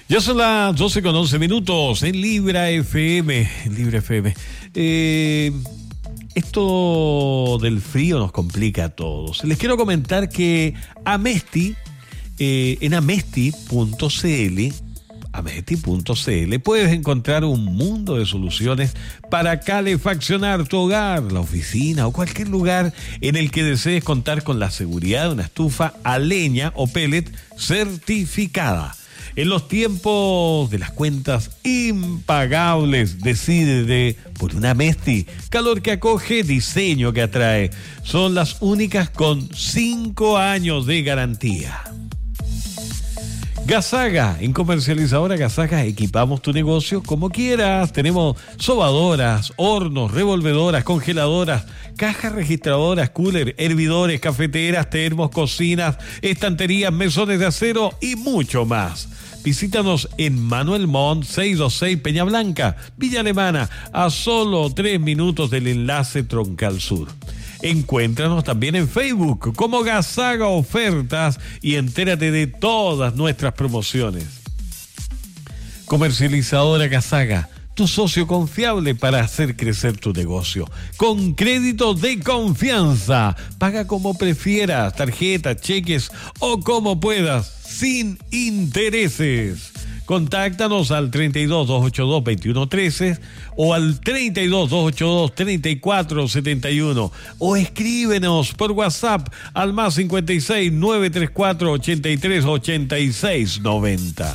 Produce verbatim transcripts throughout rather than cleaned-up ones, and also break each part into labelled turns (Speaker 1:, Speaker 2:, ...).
Speaker 1: Ya son las doce con once minutos en Libra F M. En Libra F M. Eh, esto del frío nos complica a todos. Les quiero comentar que Amesti, eh, en amesti punto cl, amesti punto cl, puedes encontrar un mundo de soluciones para calefaccionar tu hogar, la oficina o cualquier lugar en el que desees contar con la seguridad de una estufa a leña o pellet certificada. En los tiempos de las cuentas impagables, decídete por una Amesti. Calor que acoge, diseño que atrae. Son las únicas con cinco años de garantía. Gasaga, en Comercializadora Gasaga equipamos tu negocio como quieras. Tenemos sobadoras, hornos, revolvedoras, congeladoras, cajas registradoras, cooler, hervidores, cafeteras, termos, cocinas, estanterías, mesones de acero y mucho más. Visítanos en Manuel Montt seiscientos veintiséis Peña Blanca, Villa Alemana, a solo tres minutos del enlace Troncal Sur. Encuéntranos también en Facebook como Gasaga Ofertas y entérate de todas nuestras promociones. Comercializadora Gasaga, tu socio confiable para hacer crecer tu negocio. Con crédito de confianza. Paga como prefieras, tarjetas, cheques o como puedas, sin intereses. Contáctanos al treinta y dos, doscientos ochenta y dos, veintiuno trece o al treinta y dos, doscientos ochenta y dos, treinta y cuatro setenta y uno o escríbenos por WhatsApp al más cincuenta y seis, novecientos treinta y cuatro, ochenta y tres, ochenta y seis noventa.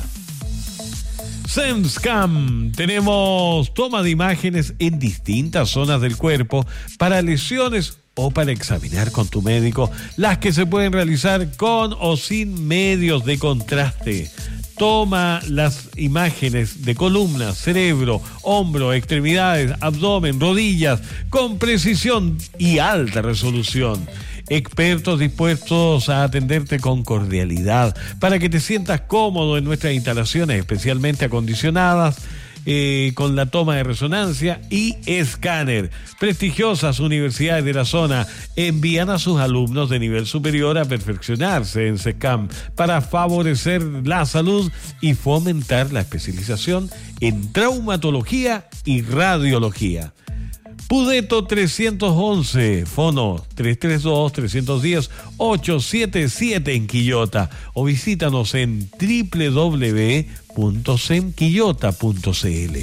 Speaker 1: SEMSCAM, tenemos toma de imágenes en distintas zonas del cuerpo para lesiones o para examinar con tu médico, las que se pueden realizar con o sin medios de contraste. Toma las imágenes de columna, cerebro, hombro, extremidades, abdomen, rodillas, con precisión y alta resolución. Expertos dispuestos a atenderte con cordialidad para que te sientas cómodo en nuestras instalaciones especialmente acondicionadas, eh, con la toma de resonancia y escáner. Prestigiosas universidades de la zona envían a sus alumnos de nivel superior a perfeccionarse en SESCAM para favorecer la salud y fomentar la especialización en traumatología y radiología. Pudeto trescientos once, fono tres tres dos, tres uno cero, ocho siete siete en Quillota, o visítanos en doble u doble u doble u punto semquillota punto cl.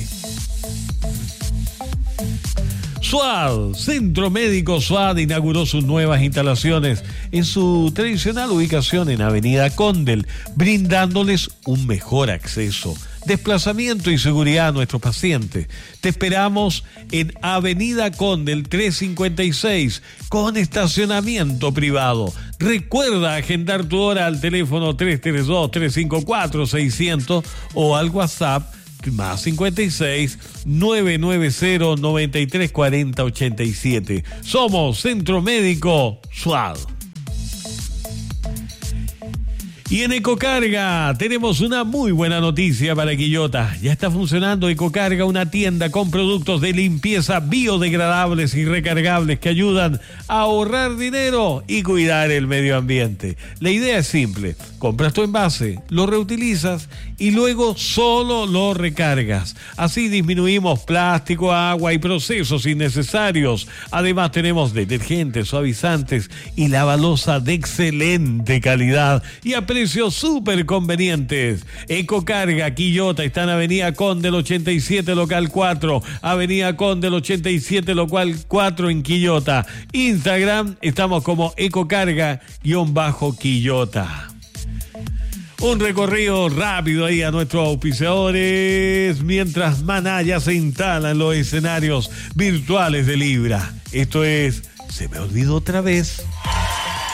Speaker 1: SUAD, Centro Médico SUAD, inauguró sus nuevas instalaciones en su tradicional ubicación en Avenida Condel, brindándoles un mejor acceso, desplazamiento y seguridad a nuestros pacientes. Te esperamos en Avenida Condel trescientos cincuenta y seis, con estacionamiento privado. Recuerda agendar tu hora al teléfono tres tres dos, tres cinco cuatro, seiscientos o al WhatsApp más cincuenta y seis, nueve nueve cero, noventa y tres cuarenta, ochenta y siete. Somos Centro Médico SUAD. Y en Ecocarga tenemos una muy buena noticia para Quillota. Ya está funcionando Ecocarga, una tienda con productos de limpieza biodegradables y recargables que ayudan a ahorrar dinero y cuidar el medio ambiente. La idea es simple: compras tu envase, lo reutilizas y luego solo lo recargas. Así disminuimos plástico, agua y procesos innecesarios. Además tenemos detergentes, suavizantes y lavalosa de excelente calidad y a precios súper convenientes. Ecocarga Quillota está en Avenida Condel ochenta y siete, local cuatro, Avenida Condel ochenta y siete, local cuatro en Quillota. Instagram, estamos como Ecocarga-Quillota. Un recorrido rápido ahí a nuestros auspiciadores, mientras Maná ya se instala en los escenarios virtuales de Libra. Esto es Se Me Olvidó Otra Vez.